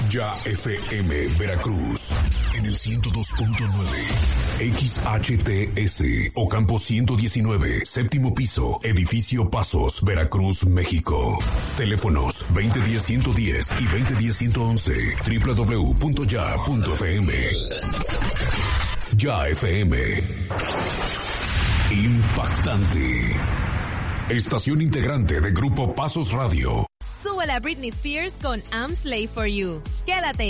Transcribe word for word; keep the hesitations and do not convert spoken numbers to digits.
Ya F M Veracruz en el ciento dos punto nueve, X H T S Ocampo ciento diecinueve, séptimo piso, edificio Pasos, Veracruz, México. Teléfonos veinte diez ciento diez y veinte diez ciento once, doble u doble u doble u punto ya punto f m. Ya F M. Impactante. Estación integrante de Grupo Pasos Radio. Súbela a Britney Spears con I'm Slave for You. Quédate